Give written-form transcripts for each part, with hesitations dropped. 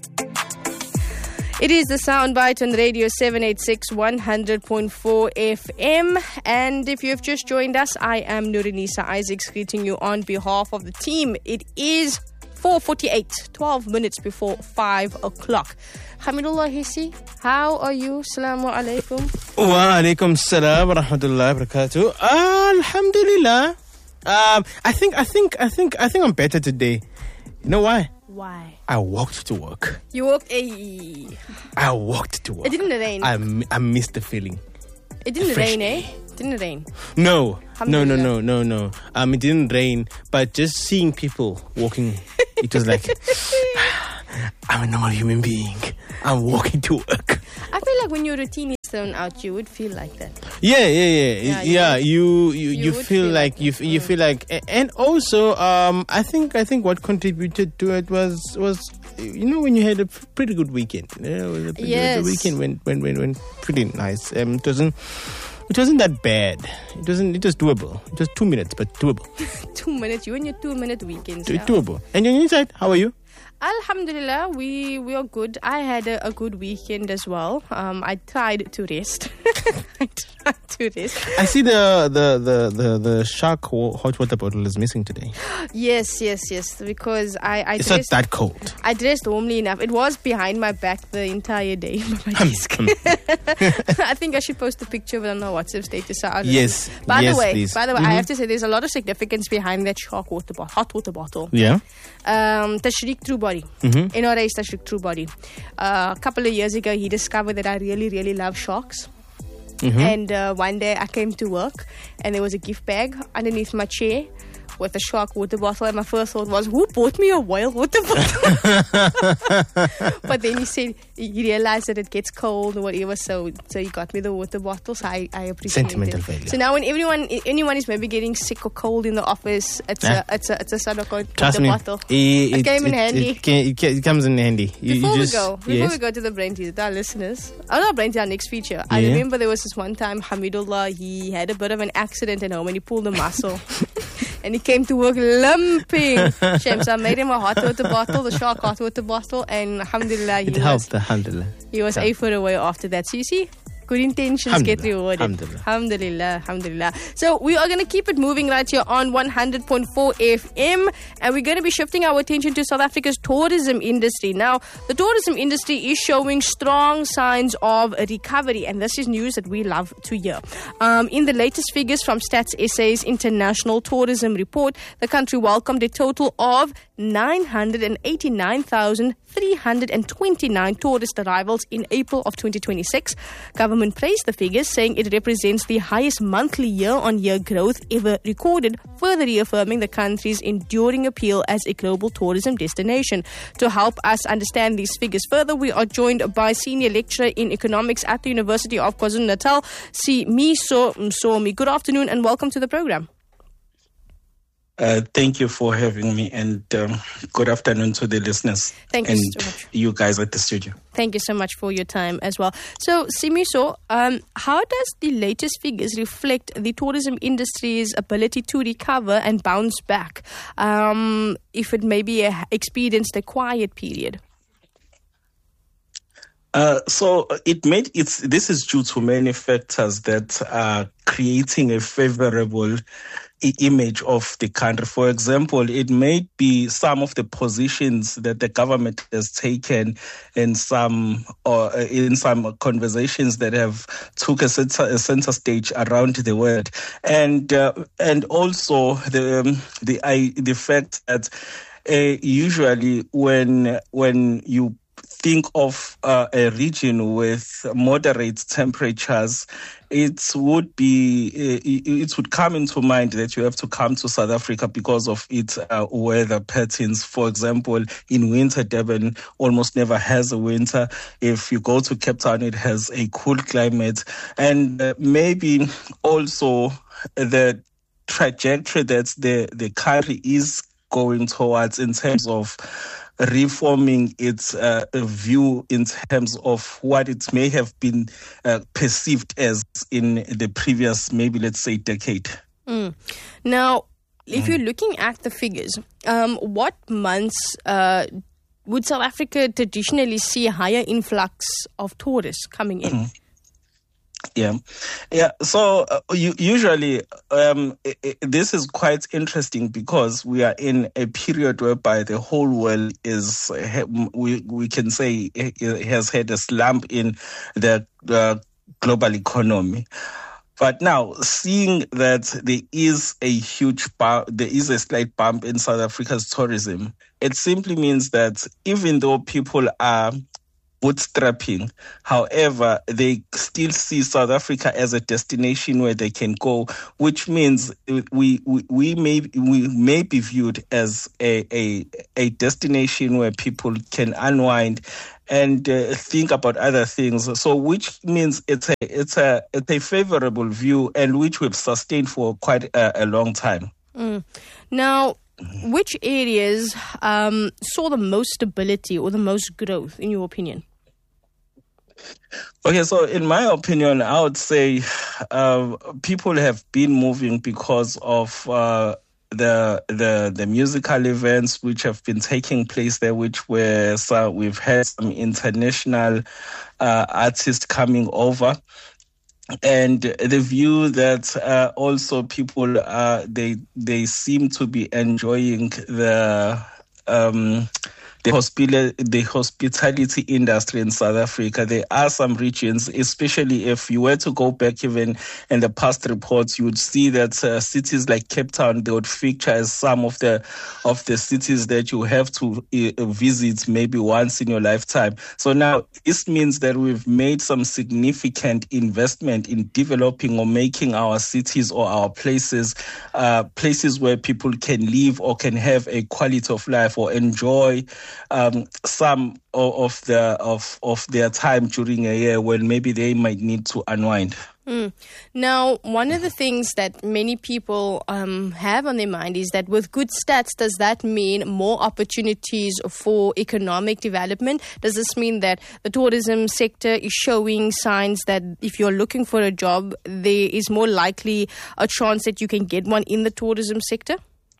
It is the Soundbite on Radio 786 100.4 FM. And if you have just joined us, I am Nurinisa Isaacs greeting you on behalf of the team. It is 4:48, 12 minutes before 5 o'clock. Hamidullah Hissi, how are you? Assalamu alaikum. Wa alaikum salam wa rahmatullahi wa barakatuh. Alhamdulillah. I think I'm better today. You know why? Why? I walked to work. You walked I walked to work. It didn't rain. I missed the feeling. It didn't rain, eh? It didn't rain. No. It didn't rain, but just seeing people walking, it was like, I'm a normal human being. I'm walking to work. I feel like when your routine is thrown out, you would feel like that. Yeah. You feel like you feel like, and also I think what contributed to it was when you had a pretty good weekend. The weekend went pretty nice. It wasn't that bad. It was doable. It was 2 minutes, but doable. 2 minutes. You and your 2 minute weekends. Doable. And on your side, how are you? Alhamdulillah, we are good. I had a good weekend as well. I tried to rest. I see the Shark hot water bottle is missing today. Yes. Because it's not that cold. I dressed warmly enough. It was behind my back the entire day by my desk. I think I should post a picture of it on our WhatsApp status. Yes. By the way, mm-hmm. I have to say there's a lot of significance behind that Shark hot water bottle. Yeah. Tashriq Truebody. Mm-hmm. NRA is Tashriq Truebody. A couple of years ago, he discovered that I really, really love sharks. Mm-hmm. And one day I came to work and there was a gift bag underneath my chair with a Shark water bottle, and my first thought was, who bought me a whale water bottle? But then he said he realized that it gets cold or whatever, so he got me the water bottle. So I appreciate sentimental it. value. So now when anyone is maybe getting sick or cold in the office, it's a Sadako water bottle. It came in handy. It comes in handy. Before we go to the brain teaser, to our listeners, not brain teaser, our next feature. I remember there was this one time Hamidullah, he had a bit of an accident at home and he pulled a muscle. And he came to work limping. Shame. So I made him a hot water bottle, the Shark hot water bottle, and alhamdulillah, alhamdulillah. He was a foot away after that. So you see, good intentions get rewarded. Alhamdulillah. So we are going to keep it moving right here on 100.4 FM, and we're going to be shifting our attention to South Africa's tourism industry. Now, the tourism industry is showing strong signs of recovery, and this is news that we love to hear. In the latest figures from Stats SA's International Tourism Report, the country welcomed a total of 989,329 tourist arrivals in April of 2026. Government praised the figures, saying it represents the highest monthly year-on-year growth ever recorded, further reaffirming the country's enduring appeal as a global tourism destination. To help us understand these figures further, we are joined by Senior Lecturer in Economics at the University of KwaZulu-Natal, Simiso Msomi. Good afternoon and welcome to the program. Thank you for having me, and good afternoon to the listeners. Thank you so much. You guys at the studio. Thank you so much for your time as well. So, Simiso, how does the latest figures reflect the tourism industry's ability to recover and bounce back if it maybe experienced a quiet period? This is due to many factors that are creating a favorable image of the country. For example, it may be some of the positions that the government has taken in some conversations that have took a center stage around the world, and also the fact that usually when you think of a region with moderate temperatures, it would come into mind that you have to come to South Africa because of its weather patterns. For example, in winter, Durban almost never has a winter. If you go to Cape Town, it has a cool climate, and maybe also the trajectory that the country is going towards in terms of reforming its view in terms of what it may have been perceived as in the previous, maybe let's say, decade. Now, if you're looking at the figures, what months would South Africa traditionally see a higher influx of tourists coming in? Yeah. So usually, this is quite interesting because we are in a period whereby the whole world is, we can say, has had a slump in the global economy. But now, seeing that there is a slight bump in South Africa's tourism, it simply means that even though people are bootstrapping, however, they still see South Africa as a destination where they can go, which means we may be viewed as a destination where people can unwind and think about other things. So, which means it's a favorable view, and which we've sustained for quite a long time. Now, which areas saw the most stability or the most growth, in your opinion? Okay, so in my opinion, I would say people have been moving because of the musical events which have been taking place there, we've had some international artists coming over. And the view that also people they seem to be enjoying the hospitality industry in South Africa. There are some regions, especially if you were to go back even in the past reports, you would see that cities like Cape Town, they would feature as some of the cities that you have to visit maybe once in your lifetime. So now this means that we've made some significant investment in developing or making our cities or our places where people can live or can have a quality of life or enjoy some of their time during a year when maybe they might need to unwind. Now, one of the things that many people have on their mind is that with good stats, does that mean more opportunities for economic development? Does this mean that the tourism sector is showing signs that if you're looking for a job, there is more likely a chance that you can get one in the tourism sector?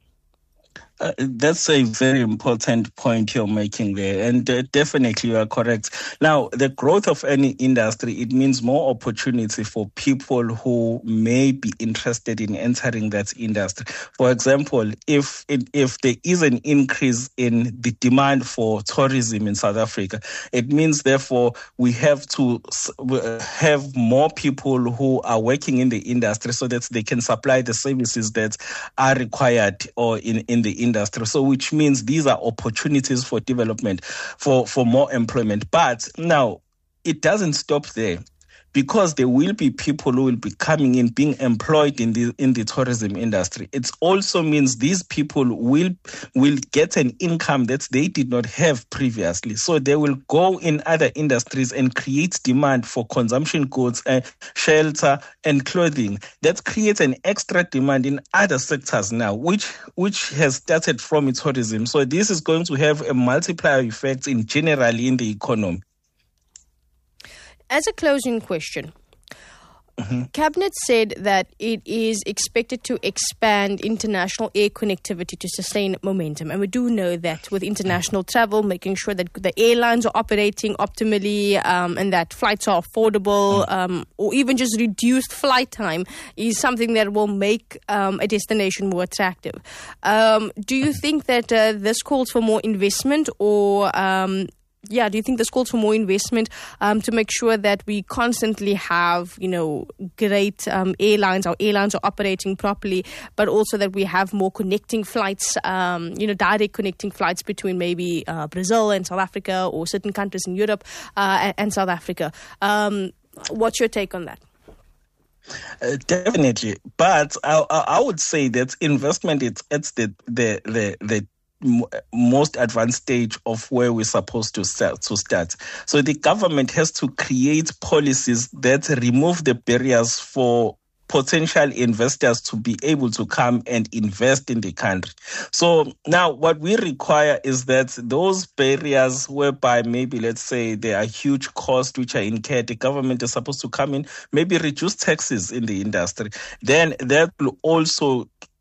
That's a very important point you're making there, and definitely you are correct. Now, the growth of any industry, it means more opportunity for people who may be interested in entering that industry. For example, if there is an increase in the demand for tourism in South Africa, it means therefore we have to have more people who are working in the industry so that they can supply the services that are required or in the industry. So which means these are opportunities for development, for more employment. But now it doesn't stop there, because there will be people who will be coming in, being employed in the tourism industry. It also means these people will get an income that they did not have previously. So they will go in other industries and create demand for consumption goods, shelter and clothing. That creates an extra demand in other sectors now, which has started from tourism. So this is going to have a multiplier effect generally in the economy. As a closing question, Cabinet said that it is expected to expand international air connectivity to sustain momentum. And we do know that with international travel, making sure that the airlines are operating optimally and that flights are affordable or even just reduced flight time is something that will make a destination more attractive. Do you think that this calls for more investment or... do you think this calls for more investment to make sure that we constantly have, great airlines, our airlines are operating properly, but also that we have more connecting flights, direct connecting flights between maybe Brazil and South Africa or certain countries in Europe and South Africa? What's your take on that? Definitely. But I would say that investment is at the most advanced stage of where we're supposed to start. So the government has to create policies that remove the barriers for potential investors to be able to come and invest in the country. So now what we require is that those barriers whereby maybe, let's say, there are huge costs which are incurred, the government is supposed to come in, maybe reduce taxes in the industry. Then that will also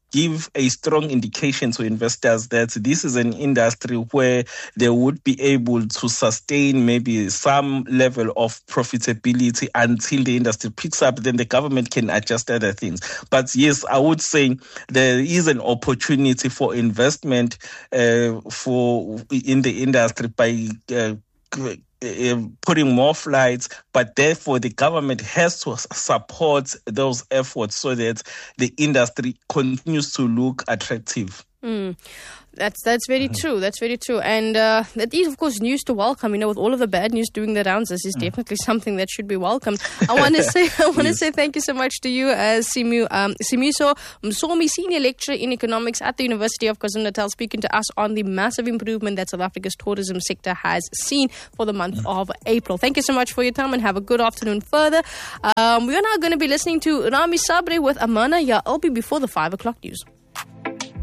give a strong indication to investors that this is an industry where they would be able to sustain maybe some level of profitability until the industry picks up. Then the government can adjust other things. But yes, I would say there is an opportunity for investment in the industry by putting more flights, but therefore the government has to support those efforts so that the industry continues to look attractive. That's very true. That's very true. And that is, of course, news to welcome. With all of the bad news doing the rounds, this is definitely something that should be welcomed. I want to say thank you so much to you, Simiso Msomi, Senior Lecturer in Economics at the University of KwaZulu-Natal, speaking to us on the massive improvement that South Africa's tourism sector has seen for the month of April. Thank you so much for your time and have a good afternoon further. We are now going to be listening to Rami Sabre with Amana Ya Albi before the 5 o'clock news.